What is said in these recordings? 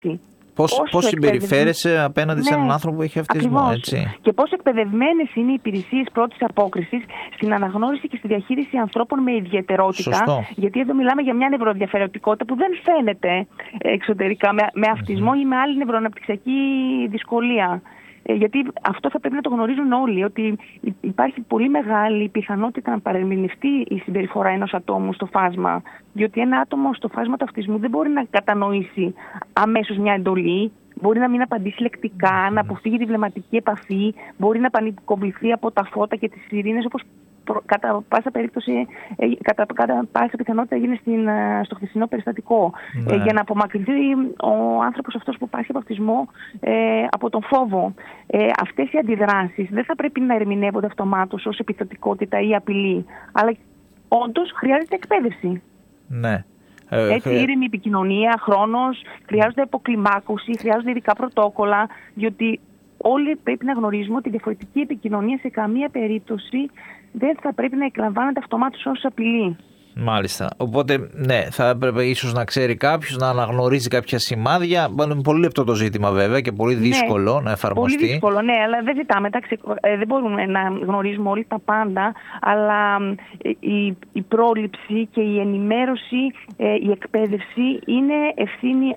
Πώς συμπεριφέρεσαι απέναντι σε έναν άνθρωπο που έχει αυτισμό, έτσι. Και πόσο εκπαιδευμένες είναι οι υπηρεσίες πρώτης απόκρισης στην αναγνώριση και στη διαχείριση ανθρώπων με ιδιαιτερότητα. Σωστό. Γιατί εδώ μιλάμε για μια νευροδιαφερεωτικότητα που δεν φαίνεται εξωτερικά με αυτισμό ή με άλλη νευροαναπτυξιακή δυσκολία. Γιατί αυτό θα πρέπει να το γνωρίζουν όλοι, ότι υπάρχει πολύ μεγάλη πιθανότητα να παρεμηνευτεί η συμπεριφορά ενός ατόμου στο φάσμα. Διότι ένα άτομο στο φάσμα του αυτισμού δεν μπορεί να κατανοήσει αμέσως μια εντολή, μπορεί να μην απαντήσει λεκτικά, να αποφύγει τη βλεμματική επαφή, μπορεί να πανικοβληθεί από τα φώτα και τις σιρήνες, όπως κατά πάσα περίπτωση, κατά πάσα πιθανότητα έγινε στο χθεσινό περιστατικό. Για να απομακρυνθεί ο άνθρωπος αυτός που πάσχει από αυτισμό από τον φόβο. Αυτές οι αντιδράσεις δεν θα πρέπει να ερμηνεύονται αυτομάτως ως επιθετικότητα ή απειλή, αλλά όντως χρειάζεται εκπαίδευση. Ναι. Έτσι, ήρεμη επικοινωνία, χρόνος, χρειάζεται αποκλιμάκωση, χρειάζονται ειδικά πρωτόκολλα, διότι όλοι πρέπει να γνωρίζουμε ότι η διαφορετική επικοινωνία σε καμία περίπτωση δεν θα πρέπει να εκλαμβάνεται αυτομάτως ως απειλή. Μάλιστα. Οπότε, ναι, θα έπρεπε ίσως να ξέρει κάποιος, να αναγνωρίζει κάποια σημάδια. Είναι πολύ λεπτό το ζήτημα, βέβαια, και πολύ δύσκολο να εφαρμοστεί. Πολύ δύσκολο, ναι, αλλά δεν ζητάμε. Δεν μπορούμε να γνωρίζουμε όλοι τα πάντα, αλλά η πρόληψη και η ενημέρωση, η εκπαίδευση είναι ευθύνη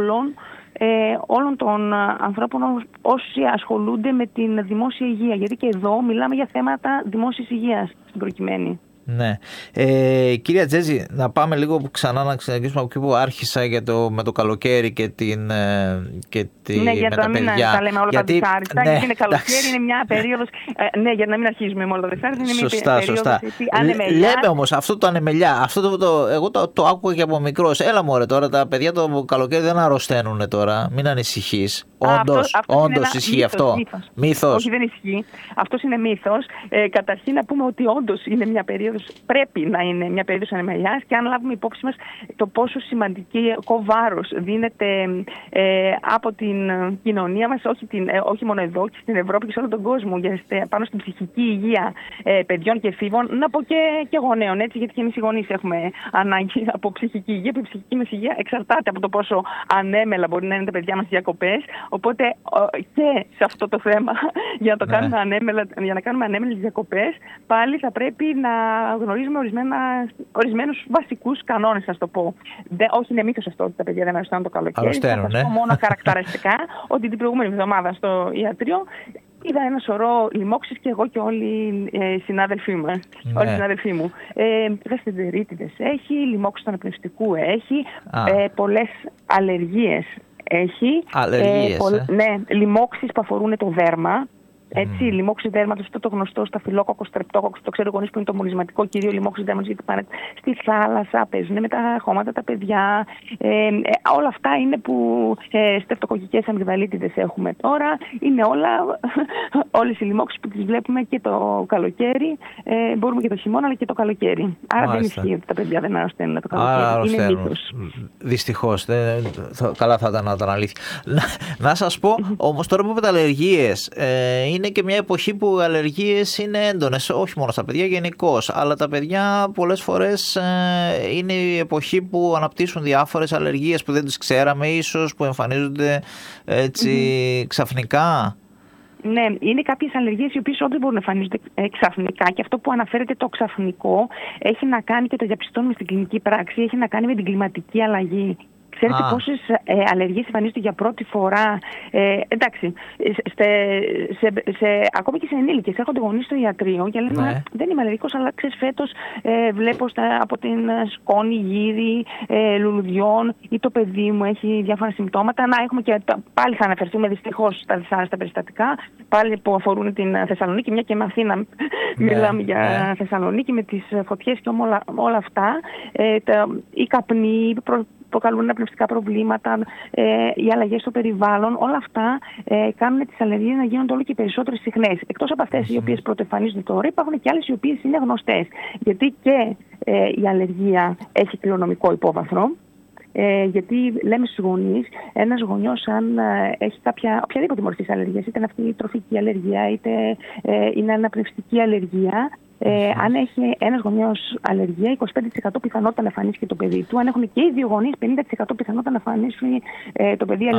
όλων των ανθρώπων όσοι ασχολούνται με την δημόσια υγεία. Γιατί και εδώ μιλάμε για θέματα δημόσιας υγείας στην προκειμένη. Ναι. Κυρία Τζέζη, να πάμε λίγο ξανά να ξαναγυρίσουμε από εκεί που άρχισα με το καλοκαίρι και ναι, για να μην τα λέμε όλα τα δυσάρεστα. Γιατί είναι καλοκαίρι, είναι μια περίοδος. Ναι, για να μην αρχίζουμε με όλα τα δυσάρεστα. Είναι μια περίοδος ανεμελιά. Λέμε όμως αυτό το ανεμελιά, εγώ το άκουγα και από μικρός. Έλα μωρέ τώρα, τα παιδιά το καλοκαίρι δεν αρρωσταίνουν τώρα. Μην ανησυχείς. Όντως ισχύει αυτό. Μύθος. Όχι, δεν ισχύει. Αυτός είναι μύθος. Καταρχήν να πούμε ότι όντως είναι μια περίοδος, πρέπει να είναι μια περίοδος ανεμελιάς, και αν λάβουμε υπόψη μας το πόσο σημαντικό βάρος δίνεται από την κοινωνία μας, όχι μόνο εδώ, και στην Ευρώπη και σε όλο τον κόσμο, πάνω στην ψυχική υγεία παιδιών και εφήβων, να πω και γονέων, έτσι, γιατί και εμείς οι γονείς έχουμε ανάγκη από ψυχική υγεία, που η ψυχική μας υγεία εξαρτάται από το πόσο ανέμελα μπορεί να είναι τα παιδιά μας διακοπές. Οπότε και σε αυτό το θέμα, για να κάνουμε ανέμελες διακοπές, πάλι θα πρέπει να γνωρίζουμε ορισμένους βασικούς κανόνες, ας το πω. Όχι, είναι μύθος αυτό ότι τα παιδιά δεν αρρωσταίνουν το καλοκαίρι. Θα σας πω μόνο χαρακτηριστικά ότι την προηγούμενη εβδομάδα στο ιατρείο είδα ένα σωρό λοιμώξεις και εγώ και όλοι οι συνάδελφοί μας. Ναι. Όλοι οι συνάδελφοί μου. Γαστεντερίτιδες έχει, λοιμώξεις του αναπνευστικού έχει, πολλές αλλεργίες έχει. Ναι, λοιμώξεις που αφορούν το δέρμα. Έτσι, λοιμώξεις δέρματος, αυτό το γνωστό σταφυλόκοκκος, στρεπτόκοκκος, το ξέρω γονείς που είναι το μολυσματικό κυρίω λοιμώξεις δέρματος, γιατί πάνε στη θάλασσα, παίζουν με τα χώματα τα παιδιά. Όλα αυτά είναι που στρεπτοκοκκικές αμυγδαλίτιδες έχουμε τώρα. Είναι όλες οι λοιμώξεις που τις βλέπουμε και το καλοκαίρι. Μπορούμε και το χειμώνα, αλλά και το καλοκαίρι. Άρα δεν ισχύει ότι τα παιδιά δεν αρρωσταίνουν το καλοκαίρι. Είναι μύθος. Δυστυχώς. Καλά θα ήταν να ήταν αλήθεια. Να σας πω, όμως τώρα που είπατε αλλεργίες, είναι και μια εποχή που οι αλλεργίες είναι έντονες, όχι μόνο στα παιδιά γενικώς, αλλά τα παιδιά πολλές φορές είναι η εποχή που αναπτύσσουν διάφορες αλλεργίες που δεν τις ξέραμε ίσως, που εμφανίζονται έτσι ξαφνικά. Ναι, είναι κάποιες αλλεργίες οι οποίες όντως μπορούν να εμφανίζονται ξαφνικά, και αυτό που αναφέρεται το ξαφνικό έχει να κάνει, και το διαπιστώνουμε στην κλινική πράξη, έχει να κάνει με την κλιματική αλλαγή. Ξέρετε πόσες αλλεργίες εμφανίζονται για πρώτη φορά? Εντάξει, ακόμη και σε ενήλικες έρχονται γονείς στο ιατρείο και λένε δεν είμαι αλλεργικός, αλλά ξέρεις, φέτος βλέπω από την σκόνη γύρι λουλουδιών, ή το παιδί μου έχει διάφορα συμπτώματα. Να έχουμε και πάλι θα αναφερθούμε δυστυχώς στα δυσάρεστα περιστατικά, πάλι που αφορούν την Θεσσαλονίκη, μια και με Αθήνα μιλάμε για Θεσσαλονίκη, με τις φωτιές και όλα αυτά. Οι καπνοί προκαλούν αναπνευστικά προβλήματα, οι αλλαγές στο περιβάλλον, όλα αυτά κάνουν τις αλλεργίες να γίνονται όλο και περισσότερες συχνές. Εκτός από αυτές οι οποίες πρωτοεμφανίζονται τώρα, υπάρχουν και άλλες οι οποίες είναι γνωστές. Γιατί και η αλλεργία έχει κληρονομικό υπόβαθρο. Γιατί λέμε στους γονείς, ένας γονιός αν έχει οποιαδήποτε μορφή αλλεργίας, είτε είναι αυτή η τροφική αλλεργία, είτε είναι αναπνευστική αλλεργία, αν έχει ένας γονιός αλλεργία, 25% πιθανότητα να εμφανίσει και το παιδί του. Αν έχουν και οι δύο γονείς, 50% πιθανότητα να εμφανίσει το παιδί αλλεργία.